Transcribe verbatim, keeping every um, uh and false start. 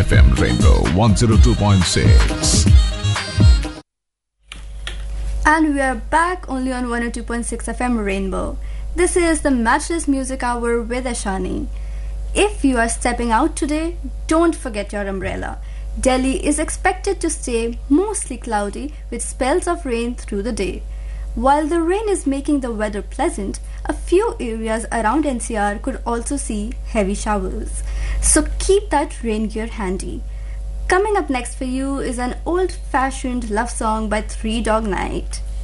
F M Rainbow one oh two point six. And we are back only on one oh two point six F M Rainbow. This is the Matchless Music Hour with Ashani. If you are stepping out today, don't forget your umbrella. Delhi is expected to stay mostly cloudy with spells of rain through the day. While the rain is making the weather pleasant, a few areas around N C R could also see heavy showers. So keep that rain gear handy. Coming up next for you is an old-fashioned love song by Three Dog Night.